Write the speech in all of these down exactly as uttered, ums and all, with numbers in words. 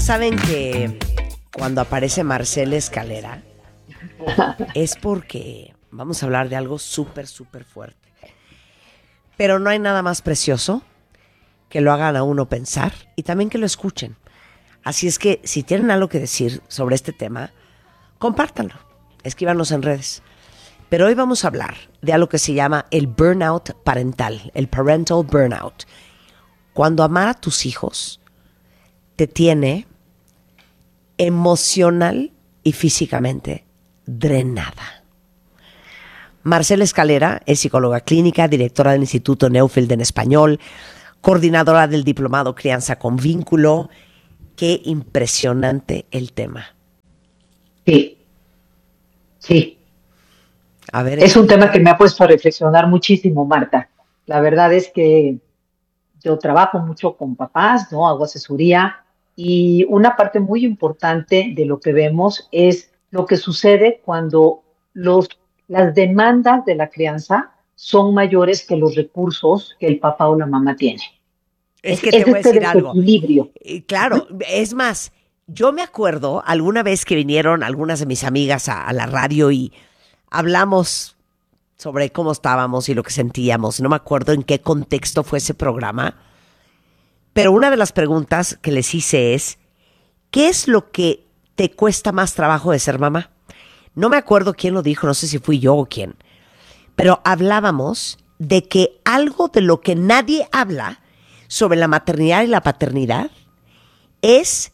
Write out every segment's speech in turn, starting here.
Saben que cuando aparece Marcela Escalera es porque vamos a hablar de algo súper, súper fuerte. Pero no hay nada más precioso que lo hagan a uno pensar y también que lo escuchen. Así es que si tienen algo que decir sobre este tema, compártanlo, escríbanos en redes. Pero hoy vamos a hablar de algo que se llama el burnout parental, el parental burnout. Cuando amar a tus hijos te tiene emocional y físicamente drenada. Marcela Escalera es psicóloga clínica, directora del Instituto Neufeld en Español, coordinadora del diplomado Crianza con Vínculo. Qué impresionante el tema. Sí, sí. A ver, es un tema que me ha puesto a reflexionar muchísimo, Marta. La verdad es que yo trabajo mucho con papás, ¿no? Hago asesoría y una parte muy importante de lo que vemos es lo que sucede cuando los, las demandas de la crianza son mayores que los recursos que el papá o la mamá tiene. es Es, que te es voy a este decir algo. desequilibrio. Eh, Claro, es más, yo me acuerdo alguna vez que vinieron algunas de mis amigas a, a la radio y hablamos sobre cómo estábamos y lo que sentíamos. No me acuerdo en qué contexto fue ese programa, pero una de las preguntas que les hice es, ¿qué es lo que te cuesta más trabajo de ser mamá? No me acuerdo quién lo dijo, no sé si fui yo o quién, pero hablábamos de que algo de lo que nadie habla sobre la maternidad y la paternidad es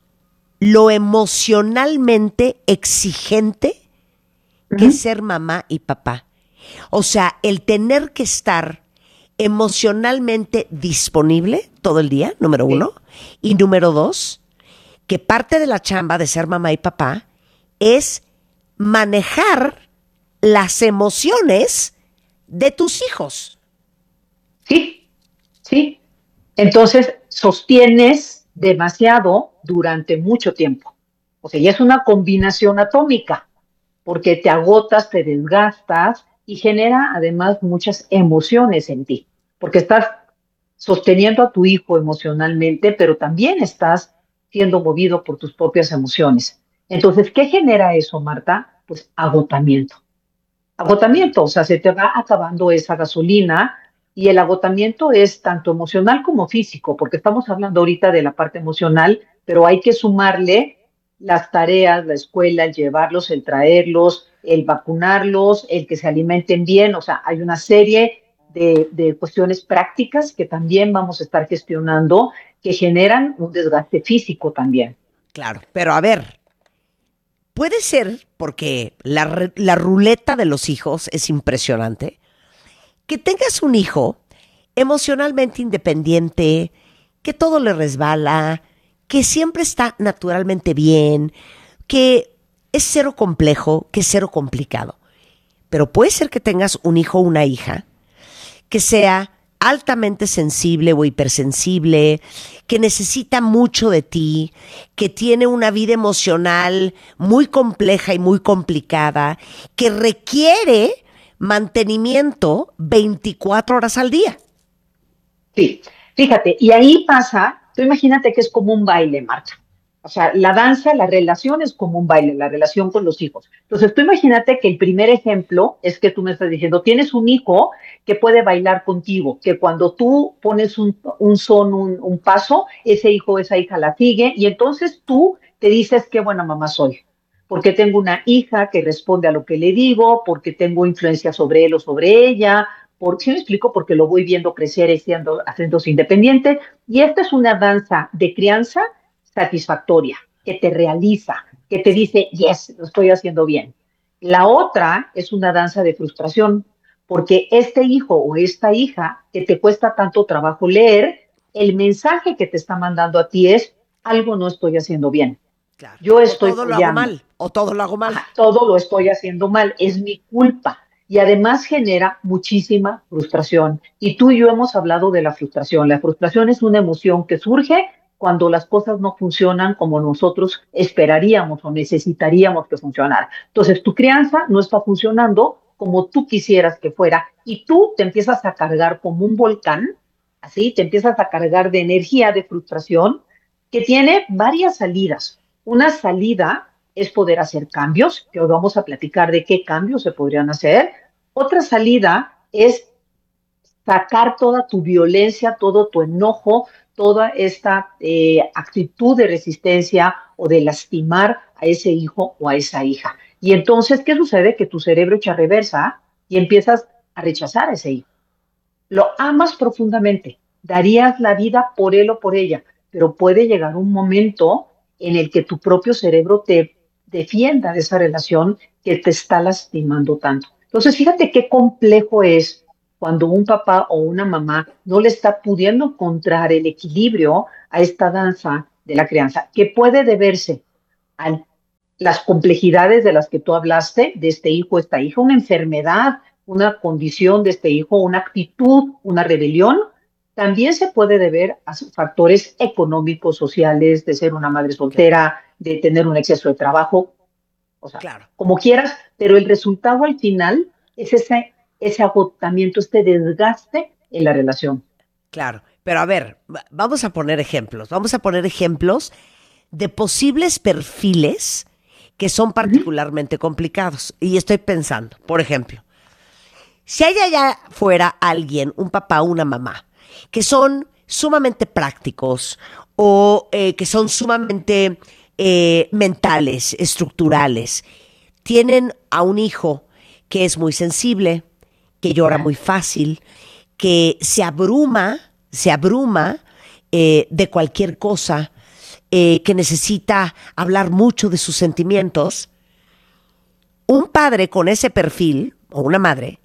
lo emocionalmente exigente que Ujú. es ser mamá y papá. O sea, el tener que estar emocionalmente disponible todo el día, número Sí, uno. Y número dos, que parte de la chamba de ser mamá y papá es manejar las emociones de tus hijos. sí, sí. Entonces, sostienes demasiado durante mucho tiempo. O sea, y es una combinación atómica, porque te agotas, te desgastas y genera además muchas emociones en ti, porque estás sosteniendo a tu hijo emocionalmente, pero también estás siendo movido por tus propias emociones. Entonces, ¿qué genera eso, Marta? Pues agotamiento. Agotamiento, o sea, se te va acabando esa gasolina y el agotamiento es tanto emocional como físico, porque estamos hablando ahorita de la parte emocional, pero hay que sumarle las tareas, la escuela, el llevarlos, el traerlos, el vacunarlos, el que se alimenten bien, o sea, hay una serie de, de cuestiones prácticas que también vamos a estar gestionando que generan un desgaste físico también. Claro, pero a ver, puede ser, porque la, re- la ruleta de los hijos es impresionante, que tengas un hijo emocionalmente independiente, que todo le resbala, que siempre está naturalmente bien, que es cero complejo, que es cero complicado. Pero puede ser que tengas un hijo o una hija que sea altamente sensible o hipersensible, que necesita mucho de ti, que tiene una vida emocional muy compleja y muy complicada, que requiere mantenimiento veinticuatro horas al día. Sí, fíjate, y ahí pasa, tú imagínate que es como un baile, Marta. O sea, la danza, la relación es como un baile, la relación con los hijos. Entonces, tú imagínate que el primer ejemplo es que tú me estás diciendo, tienes un hijo que puede bailar contigo, que cuando tú pones un, un son, un, un paso, ese hijo o esa hija la sigue, y entonces tú te dices, qué buena mamá soy, porque tengo una hija que responde a lo que le digo, porque tengo influencia sobre él o sobre ella, por, ¿sí me explico? Porque lo voy viendo crecer y siendo, haciéndose independiente. Y esta es una danza de crianza satisfactoria, que te realiza, que te Sí. dice, yes, lo estoy haciendo bien. La otra es una danza de frustración, porque este hijo o esta hija que te cuesta tanto trabajo leer, el mensaje que te está mandando a ti es, algo no estoy haciendo bien. Claro. Yo O estoy todo lo hago fallando. mal, o todo lo hago mal. Ajá, todo lo estoy haciendo mal, es mi culpa. Y además genera muchísima frustración. Y tú y yo hemos hablado de la frustración. La frustración es una emoción que surge cuando las cosas no funcionan como nosotros esperaríamos o necesitaríamos que funcionara. Entonces, tu crianza no está funcionando como tú quisieras que fuera y tú te empiezas a cargar como un volcán, así, te empiezas a cargar de energía, de frustración, que tiene varias salidas. Una salida es poder hacer cambios, que hoy vamos a platicar de qué cambios se podrían hacer. Otra salida es sacar toda tu violencia, todo tu enojo, toda esta eh, actitud de resistencia o de lastimar a ese hijo o a esa hija. Y entonces, ¿qué sucede? Que tu cerebro echa reversa y empiezas a rechazar a ese hijo. Lo amas profundamente, darías la vida por él o por ella, pero puede llegar un momento en el que tu propio cerebro te defienda de esa relación que te está lastimando tanto. Entonces, fíjate qué complejo es cuando un papá o una mamá no le está pudiendo encontrar el equilibrio a esta danza de la crianza, que puede deberse a las complejidades de las que tú hablaste, de este hijo, esta hija, una enfermedad, una condición de este hijo, una actitud, una rebelión, también se puede deber a factores económicos, sociales, de ser una madre Claro, soltera, de tener un exceso de trabajo, o sea, claro, como quieras, pero el resultado al final es ese, ese agotamiento, este desgaste en la relación. claro. Pero a ver, va- vamos a poner ejemplos. Vamos a poner ejemplos de posibles perfiles que son Uh -huh. particularmente complicados. Y estoy pensando, por ejemplo, si hay allá fuera alguien, un papá o una mamá, que son sumamente prácticos o eh, que son sumamente eh, mentales, estructurales, tienen a un hijo que es muy sensible, que llora muy fácil, que se abruma, se abruma eh, de cualquier cosa, eh, que necesita hablar mucho de sus sentimientos. Un padre con ese perfil, o una madre,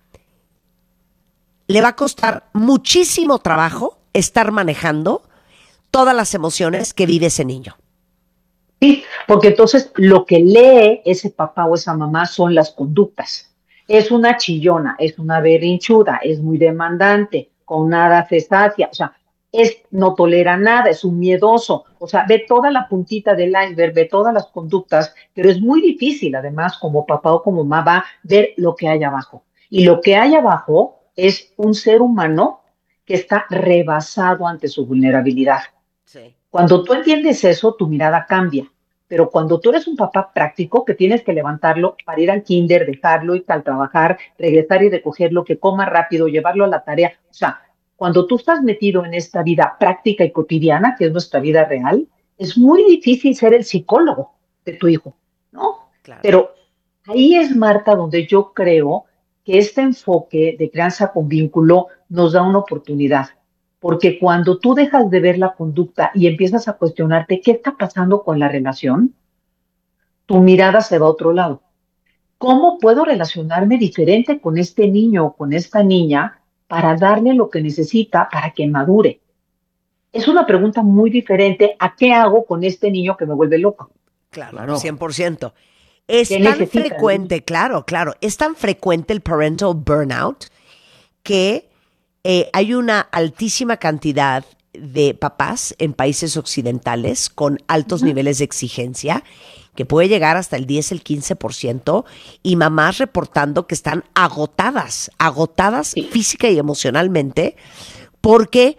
le va a costar muchísimo trabajo estar manejando todas las emociones que vive ese niño. Sí, porque entonces lo que lee ese papá o esa mamá son las conductas. Es una chillona, es una berrinchuda, es muy demandante, con nada se sacia, o sea, es, no tolera nada, es un miedoso, o sea, ve toda la puntita del iceberg, ve todas las conductas, pero es muy difícil además como papá o como mamá ver lo que hay abajo. Y lo que hay abajo es un ser humano que está rebasado ante su vulnerabilidad. Sí. Cuando tú entiendes eso, tu mirada cambia. Pero cuando tú eres un papá práctico, que tienes que levantarlo para ir al kinder, dejarlo, ir al trabajar, regresar y recogerlo, que coma rápido, llevarlo a la tarea. O sea, cuando tú estás metido en esta vida práctica y cotidiana, que es nuestra vida real, es muy difícil ser el psicólogo de tu hijo, ¿no? Claro. Pero ahí es, Marta, donde yo creo que este enfoque de crianza con vínculo nos da una oportunidad. Porque cuando tú dejas de ver la conducta y empiezas a cuestionarte qué está pasando con la relación, tu mirada se va a otro lado. ¿Cómo puedo relacionarme diferente con este niño o con esta niña para darle lo que necesita para que madure? Es una pregunta muy diferente a qué hago con este niño que me vuelve loco. Claro, Claro. cien por ciento. Es ¿Qué tan necesita el niño? frecuente, claro, claro, es tan frecuente el parental burnout que eh, hay una altísima cantidad de papás en países occidentales con altos Ujú. niveles de exigencia, que puede llegar hasta el diez, el quince por ciento, y mamás reportando que están agotadas, agotadas Sí. física y emocionalmente, porque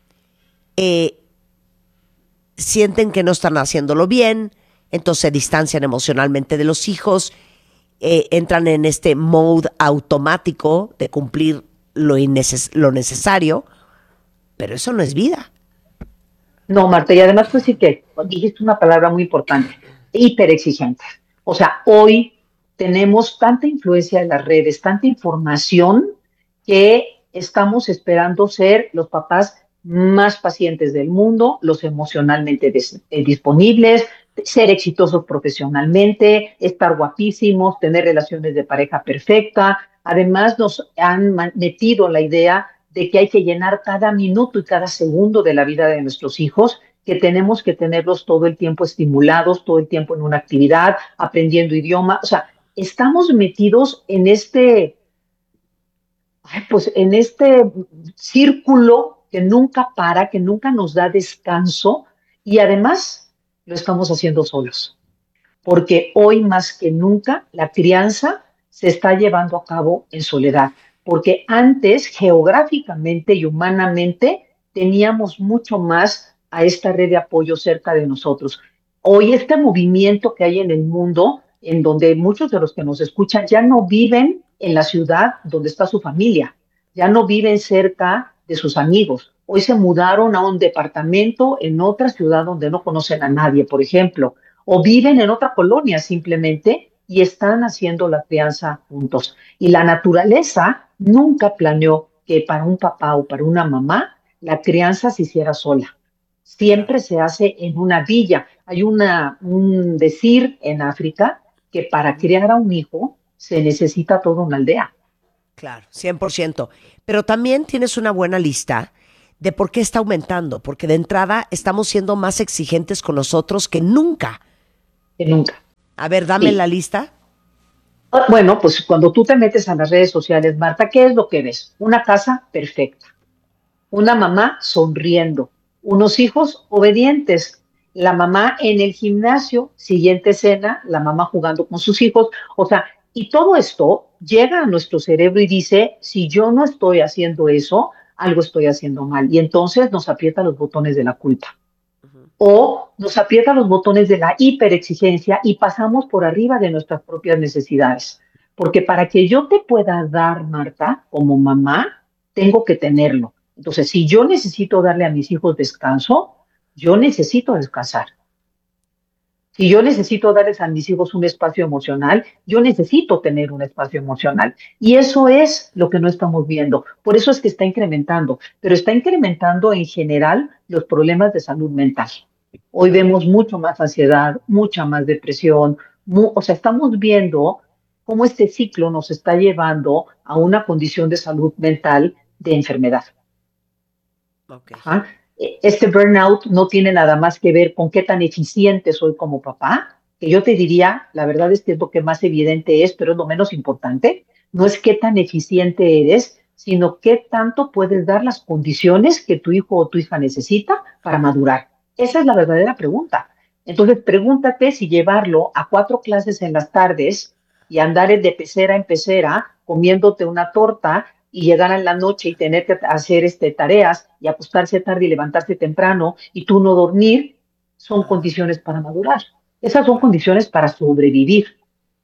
eh, sienten que no están haciéndolo bien, entonces se distancian emocionalmente de los hijos, eh, entran en este mode automático de cumplir lo, inneces lo necesario, pero eso no es vida. No, Marta, y además pues sí que dijiste una palabra muy importante, hiperexigente. O sea, hoy tenemos tanta influencia de las redes, tanta información, que estamos esperando ser los papás más pacientes del mundo, los emocionalmente des- eh, disponibles, ser exitosos profesionalmente, estar guapísimos, tener relaciones de pareja perfecta. Además, nos han ma- metido la idea de que hay que llenar cada minuto y cada segundo de la vida de nuestros hijos, que tenemos que tenerlos todo el tiempo estimulados, todo el tiempo en una actividad, aprendiendo idioma. O sea, estamos metidos en este, ay, pues en este círculo que nunca para, que nunca nos da descanso, y además lo estamos haciendo solos, porque hoy más que nunca la crianza se está llevando a cabo en soledad, porque antes geográficamente y humanamente teníamos mucho más a esta red de apoyo cerca de nosotros. Hoy este movimiento que hay en el mundo, en donde muchos de los que nos escuchan ya no viven en la ciudad donde está su familia, ya no viven cerca de sus amigos. Hoy se mudaron a un departamento en otra ciudad donde no conocen a nadie, por ejemplo, o viven en otra colonia simplemente y están haciendo la crianza juntos. Y la naturaleza nunca planeó que para un papá o para una mamá la crianza se hiciera sola. Siempre se hace en una villa. Hay una, un decir en África que para criar a un hijo se necesita toda una aldea. Claro, cien por ciento. Pero también tienes una buena lista de por qué está aumentando, porque de entrada estamos siendo más exigentes con nosotros que nunca. Que nunca. A ver, dame Sí. la lista. Ah, Bueno, pues cuando tú te metes a las redes sociales, Marta, ¿qué es lo que ves? Una casa perfecta, una mamá sonriendo, unos hijos obedientes, la mamá en el gimnasio, siguiente escena, la mamá jugando con sus hijos, o sea, y todo esto llega a nuestro cerebro y dice, si yo no estoy haciendo eso, algo estoy haciendo mal, y entonces nos aprieta los botones de la culpa. O nos aprieta los botones de la hiperexigencia y pasamos por arriba de nuestras propias necesidades. Porque para que yo te pueda dar, Marta, como mamá, tengo que tenerlo. Entonces, si yo necesito darle a mis hijos descanso, yo necesito descansar. Si yo necesito darles a mis hijos un espacio emocional, yo necesito tener un espacio emocional. Y eso es lo que no estamos viendo. Por eso es que está incrementando, pero está incrementando en general los problemas de salud mental. Hoy vemos mucho más ansiedad, mucha más depresión, mu- o sea, estamos viendo cómo este ciclo nos está llevando a una condición de salud mental de enfermedad. Ok. Ajá. E- Este burnout no tiene nada más que ver con qué tan eficiente soy como papá, que yo te diría, la verdad es que es lo que más evidente es, pero es lo menos importante. No es qué tan eficiente eres, sino qué tanto puedes dar las condiciones que tu hijo o tu hija necesita para madurar. Esa es la verdadera pregunta. Entonces, pregúntate si llevarlo a cuatro clases en las tardes y andar de pecera en pecera comiéndote una torta y llegar en la noche y tener que hacer este, tareas y acostarse tarde y levantarse temprano y tú no dormir, son Ajá. condiciones para madurar. Esas son condiciones para sobrevivir.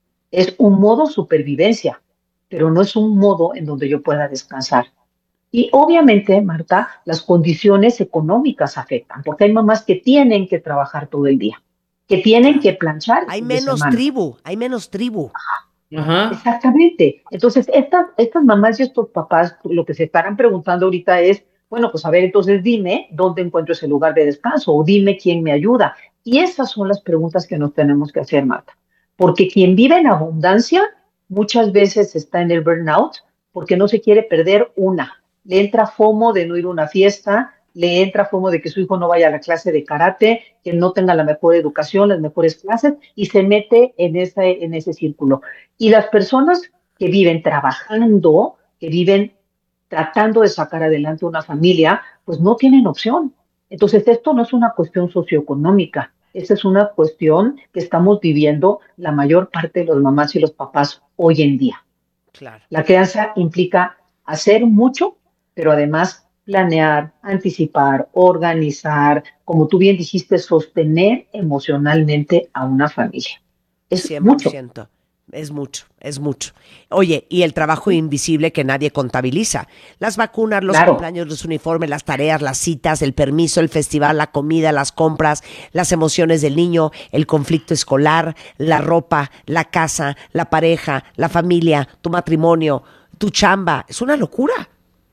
Es un modo supervivencia, pero no es un modo en donde yo pueda descansar. Y obviamente, Marta, las condiciones económicas afectan, porque hay mamás que tienen que trabajar todo el día, que tienen Claro. que planchar el Hay fin de menos semana. tribu, hay menos tribu. Ajá. Exactamente. Entonces, estas, estas mamás y estos papás lo que se estarán preguntando ahorita es, bueno, pues a ver, entonces dime dónde encuentro ese lugar de descanso o dime quién me ayuda. Y esas son las preguntas que nos tenemos que hacer, Marta. Porque quien vive en abundancia muchas veces está en el burnout porque no se quiere perder una. Le entra FOMO de no ir a una fiesta, le entra FOMO de que su hijo no vaya a la clase de karate, que no tenga la mejor educación, las mejores clases, y se mete en ese, en ese círculo. Y las personas que viven trabajando, que viven tratando de sacar adelante una familia, pues no tienen opción. Entonces, esto no es una cuestión socioeconómica, esta es una cuestión que estamos viviendo la mayor parte de los mamás y los papás hoy en día. Claro. La crianza implica hacer mucho, pero además planear, anticipar, organizar, como tú bien dijiste, sostener emocionalmente a una familia. Es cien por mucho. ciento. Es mucho, es mucho. Oye, y el trabajo invisible que nadie contabiliza. Las vacunas, los Claro. cumpleaños, los uniformes, las tareas, las citas, el permiso, el festival, la comida, las compras, las emociones del niño, el conflicto escolar, la ropa, la casa, la pareja, la familia, tu matrimonio, tu chamba. Es una locura.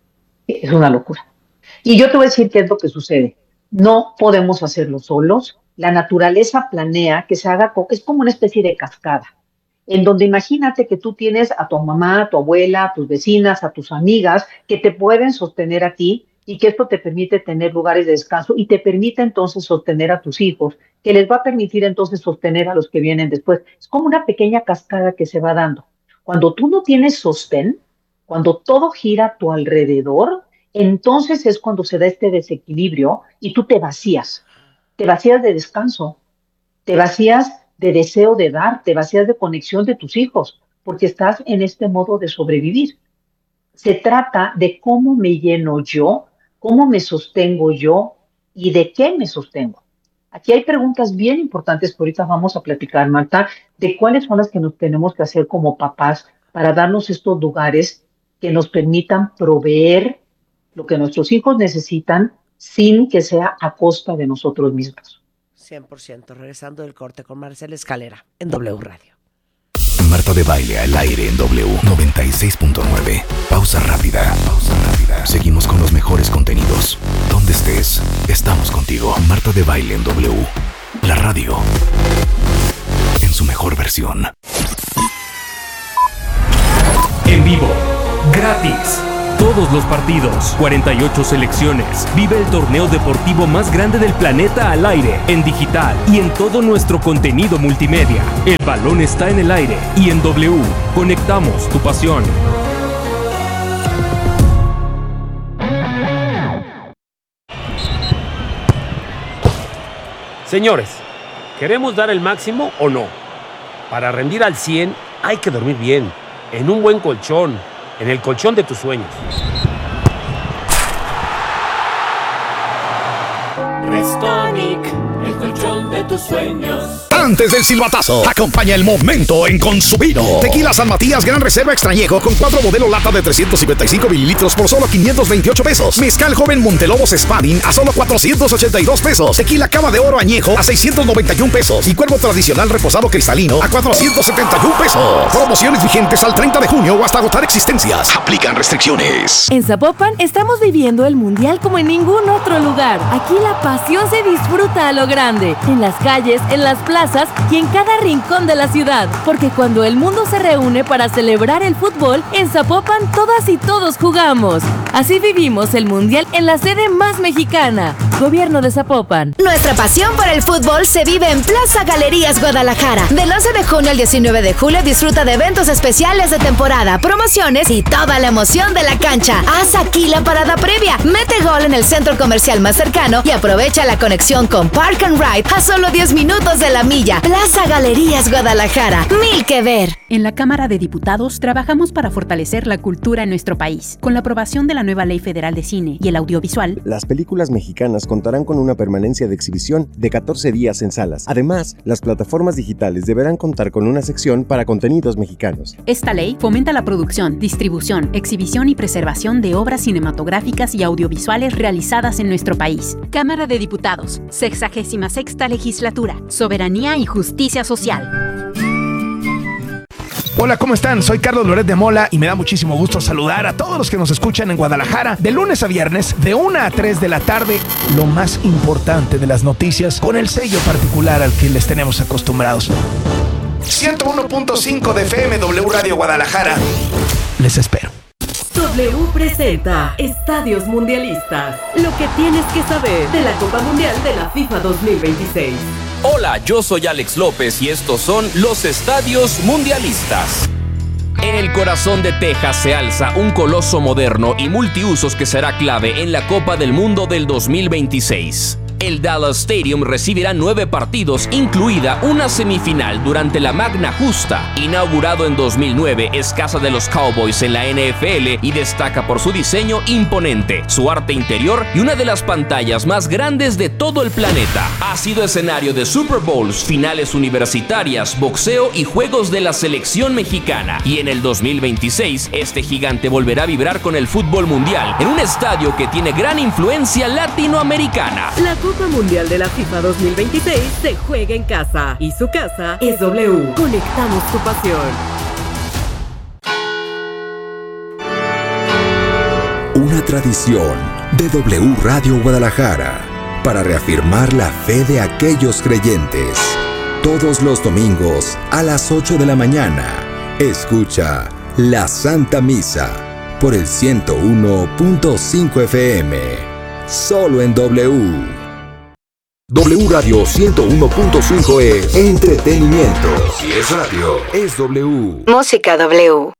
Es una locura. Y yo te voy a decir qué es lo que sucede. No podemos hacerlo solos. La naturaleza planea que se haga, co- es como una especie de cascada, en donde imagínate que tú tienes a tu mamá, a tu abuela, a tus vecinas, a tus amigas, que te pueden sostener a ti y que esto te permite tener lugares de descanso y te permite entonces sostener a tus hijos, que les va a permitir entonces sostener a los que vienen después. Es como una pequeña cascada que se va dando. Cuando tú no tienes sostén, cuando todo gira a tu alrededor, entonces es cuando se da este desequilibrio y tú te vacías, te vacías de descanso, te vacías de deseo de dar, te vacías de conexión de tus hijos, porque estás en este modo de sobrevivir. Se trata de cómo me lleno yo, cómo me sostengo yo ¿Y de qué me sostengo? Aquí hay preguntas bien importantes que ahorita vamos a platicar, Marta, de cuáles son las que nos tenemos que hacer como papás para darnos estos lugares que nos permitan proveer lo que nuestros hijos necesitan sin que sea a costa de nosotros mismos. cien por ciento. Regresando del corte con Marcela Escalera en W Radio. Marta de Baile al aire en W noventa y seis punto nueve. Pausa rápida. Pausa rápida. Seguimos con los mejores contenidos. Donde estés, estamos contigo. Marta de Baile en W. La radio en su mejor versión. En vivo, gratis. Todos los partidos, cuarenta y ocho selecciones. Vive el torneo deportivo más grande del planeta al aire, en digital y en todo nuestro contenido multimedia. El balón está en el aire y en W. Conectamos tu pasión. Señores, ¿queremos dar el máximo o no? Para rendir al cien hay que dormir bien, en un buen colchón, en el colchón de tus sueños. Restonic, el colchón de tus sueños. Antes del silbatazo, acompaña el momento en Consumino. Tequila San Matías Gran Reserva Extrañejo con cuatro modelo lata de trescientos cincuenta y cinco mililitros por solo quinientos veintiocho pesos. Mezcal Joven Montelobos Spadin a solo cuatrocientos ochenta y dos pesos. Tequila Cava de Oro Añejo a seiscientos noventa y un pesos. Y Cuervo Tradicional Reposado Cristalino a cuatrocientos setenta y un pesos. Promociones vigentes al treinta de junio o hasta agotar existencias. Aplican restricciones. En Zapopan estamos viviendo el Mundial como en ningún otro lugar. Aquí la pasión se disfruta a lo grande. En las calles, en las plazas y en cada rincón de la ciudad, porque cuando el mundo se reúne para celebrar el fútbol, en Zapopan todas y todos jugamos. Así vivimos el Mundial en la sede más mexicana. Gobierno de Zapopan. Nuestra pasión por el fútbol se vive en Plaza Galerías Guadalajara. Del once de junio al diecinueve de julio disfruta de eventos especiales de temporada, promociones y toda la emoción de la cancha. Haz aquí la parada previa, mete gol en el centro comercial más cercano y aprovecha la conexión con Park and Ride a solo diez minutos de la milla. Plaza Galerías Guadalajara, mil que ver. En la Cámara de Diputados trabajamos para fortalecer la cultura en nuestro país. Con la aprobación de la nueva Ley Federal de Cine y el Audiovisual, las películas mexicanas contarán con una permanencia de exhibición de catorce días en salas. Además, las plataformas digitales deberán contar con una sección para contenidos mexicanos. Esta ley fomenta la producción, distribución, exhibición y preservación de obras cinematográficas y audiovisuales realizadas en nuestro país. Cámara de Diputados, sexagésima sexta Legislatura, Soberanía y Justicia Social. Hola, ¿cómo están? Soy Carlos Loret de Mola y me da muchísimo gusto saludar a todos los que nos escuchan en Guadalajara de lunes a viernes de una a tres de la tarde. Lo más importante de las noticias con el sello particular al que les tenemos acostumbrados. ciento uno punto cinco de F M W Radio Guadalajara. Les espero. W presenta Estadios Mundialistas. Lo que tienes que saber de la Copa Mundial de la FIFA dos mil veintiséis. Hola, yo soy Alex López y estos son los Estadios Mundialistas. En el corazón de Texas se alza un coloso moderno y multiusos que será clave en la Copa del Mundo del dos mil veintiséis. El Dallas Stadium recibirá nueve partidos, incluida una semifinal durante la Magna Justa. Inaugurado en dos mil nueve, es casa de los Cowboys en la N F L y destaca por su diseño imponente, su arte interior y una de las pantallas más grandes de todo el planeta. Ha sido escenario de Super Bowls, finales universitarias, boxeo y juegos de la selección mexicana. Y en el dos mil veintiséis, este gigante volverá a vibrar con el fútbol mundial en un estadio que tiene gran influencia latinoamericana. La Copa Mundial de la FIFA dos mil veintiséis se juega en casa y su casa es W. Conectamos tu pasión. Una tradición de W Radio Guadalajara para reafirmar la fe de aquellos creyentes. Todos los domingos a las ocho de la mañana, escucha la Santa Misa por el ciento uno punto cinco F M. Solo en W. W Radio ciento uno punto cinco es entretenimiento. Si es radio, es W. Música W.